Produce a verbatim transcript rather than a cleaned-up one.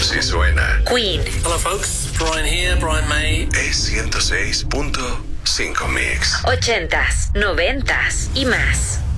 Sí suena. Queen. Hello folks, Brian here, Brian May. Es ciento seis punto cinco Mix. Ochentas, noventas y más.